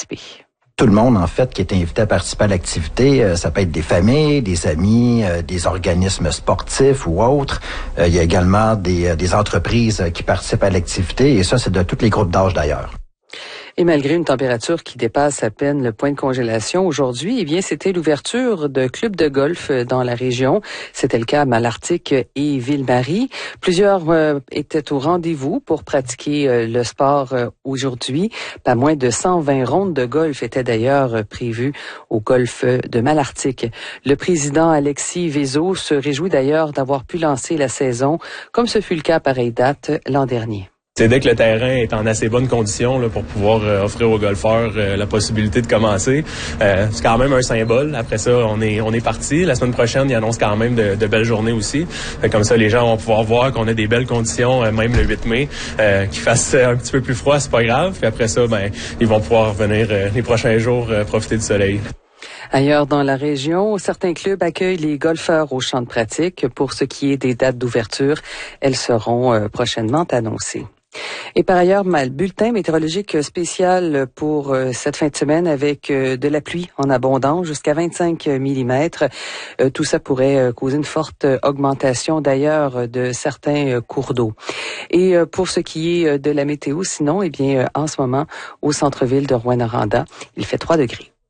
participer. Tout le monde, en fait, qui est invité à participer à l'activité, ça peut être des familles, des amis, des organismes sportifs ou autres. Il y a également des entreprises qui participent à l'activité et ça, c'est de tous les groupes d'âge d'ailleurs. Et malgré une température qui dépasse à peine le point de congélation aujourd'hui, eh bien, c'était l'ouverture de clubs de golf dans la région. C'était le cas à Malartic et Ville-Marie. Plusieurs étaient au rendez-vous pour pratiquer le sport aujourd'hui. Pas moins de 120 rondes de golf étaient d'ailleurs prévues au golf de Malartic. Le président Alexis Vézo se réjouit d'ailleurs d'avoir pu lancer la saison, comme ce fut le cas à pareille date l'an dernier. C'est dès que le terrain est en assez bonne condition là, pour pouvoir offrir aux golfeurs la possibilité de commencer. C'est quand même un symbole. Après ça, on est parti. La semaine prochaine, il annonce quand même de belles journées aussi. Comme ça, les gens vont pouvoir voir qu'on a des belles conditions, même le 8 mai. Qu'il fasse un petit peu plus froid, c'est pas grave. Puis après ça, ils vont pouvoir venir les prochains jours profiter du soleil. Ailleurs dans la région, certains clubs accueillent les golfeurs au champ de pratique. Pour ce qui est des dates d'ouverture, elles seront prochainement annoncées. Et par ailleurs, le bulletin météorologique spécial pour cette fin de semaine avec de la pluie en abondance jusqu'à 25 mm. Tout ça pourrait causer une forte augmentation d'ailleurs de certains cours d'eau. Et pour ce qui est de la météo, sinon, eh bien, en ce moment, au centre-ville de Rouyn-Noranda, il fait 3 degrés.